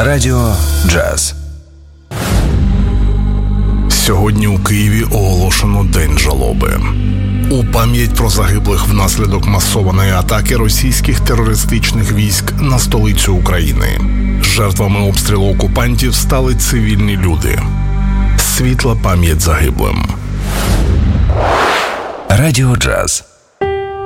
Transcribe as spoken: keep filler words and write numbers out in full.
Радіо Джаз. Сьогодні у Києві оголошено День жалоби. У пам'ять про загиблих внаслідок масованої атаки російських терористичних військ на столицю України. Жертвами обстрілу окупантів стали цивільні люди. Світла пам'ять загиблим. Радіо Джаз.